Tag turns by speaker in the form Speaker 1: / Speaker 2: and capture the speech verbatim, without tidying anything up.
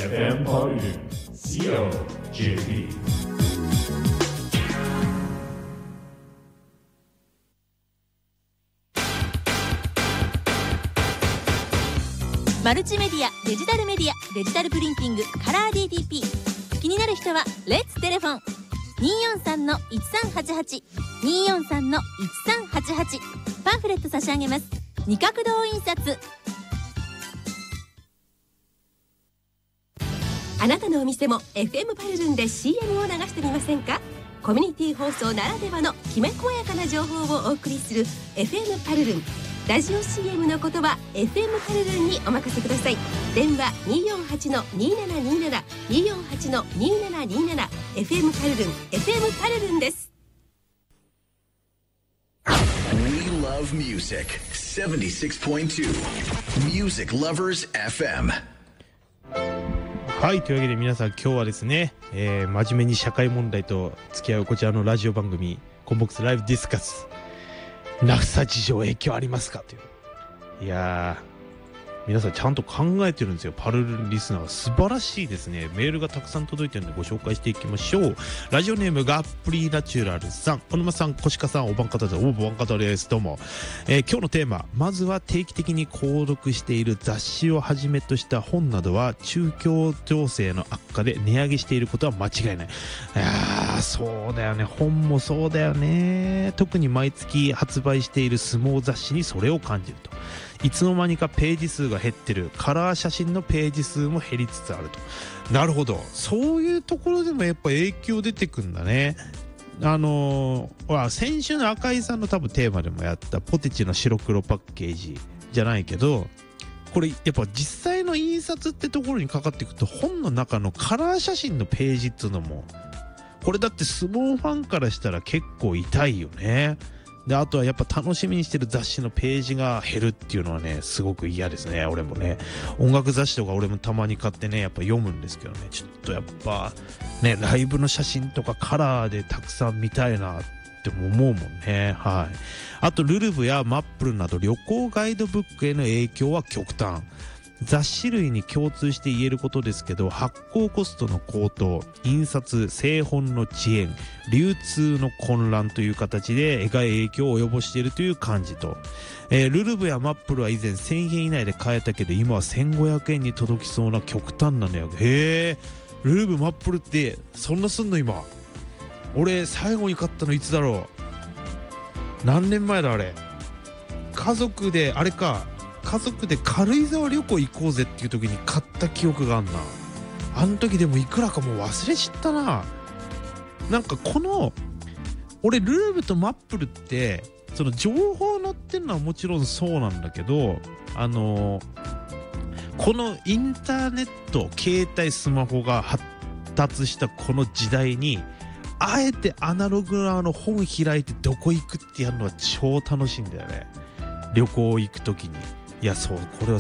Speaker 1: エフエム パルル シーオージェーピー。
Speaker 2: マルチメディア、デジタルメディア、デジタルプリンティング、カラー ディーティーピー。 気になる人はレッツテレフォン にーよんさんのいちさんはちはち にーよんさんのいちさんはちはち。パンフレット差し上げます。二角堂印刷。
Speaker 3: あなたのお店も エフエム パルルンで シーエム を流してみませんか？コミュニティ放送ならではのきめ細やかな情報をお送りする エフエム パルルン。ラジオ シーエム の言葉 エフエム パルルンにお任せください。電話 にーよんはちのにーななにーなな にーよんはちのにーななにーなな。 エフエム パルルン エフエム パルルンです。
Speaker 4: We love music セブンティシックスポイントツー Music Lovers エフエム。
Speaker 5: はい、というわけで皆さん今日はですね、えー、真面目に社会問題と付き合うこちらのラジオ番組コンボックスライブディスカス、ナフサ事情影響ありますかという。いやー、皆さんちゃんと考えてるんですよ。パルルンリスナーは素晴らしいですね。メールがたくさん届いてるのでご紹介していきましょう。ラジオネームガップリーナチュラルさん、小沼さん、コシカさん、おばんかたです。おばんかたです。どうも、えー、今日のテーマ、まずは定期的に購読している雑誌をはじめとした本などは中共情勢の悪化で値上げしていることは間違いない。いやー、そうだよね。本もそうだよね。特に毎月発売している相撲雑誌にそれを感じると。いつの間にかページ数が減ってる。カラー写真のページ数も減りつつあると。なるほど、そういうところでもやっぱ影響出てくんだね。あのー、先週の赤井さんの多分テーマでもやったポテチの白黒パッケージじゃないけど、これやっぱ実際の印刷ってところにかかっていくと、本の中のカラー写真のページっていうのも、これだって相撲ファンからしたら結構痛いよね。で、あとはやっぱ楽しみにしてる雑誌のページが減るっていうのはね、すごく嫌ですね。俺もね、音楽雑誌とか俺もたまに買ってね、やっぱ読むんですけどね、ちょっとやっぱね、ライブの写真とかカラーでたくさん見たいなって思うもんね。はい。あとルルブやマップルなど旅行ガイドブックへの影響は極端。雑誌類に共通して言えることですけど、発行コストの高騰、印刷、製本の遅延、流通の混乱という形でが影響を及ぼしているという感じと、えー、ルルブやマップルは以前せんえん以内で買えたけど、今はせんごひゃくえんに届きそうな極端な値上げ。へえ、ルルブマップルってそんなすんの今。俺最後に買ったのいつだろう。何年前だあれ。家族であれか。家族で軽井沢旅行行こうぜっていう時に買った記憶があんな。あの時でもいくらかもう忘れちったな。なんかこの俺ルルブとマップルってその情報載ってるのはもちろんそうなんだけど、あのー、このインターネット携帯スマホが発達したこの時代にあえてアナログなの本開いてどこ行くってやるのは超楽しいんだよね。旅行行く時に。いや、そう、これは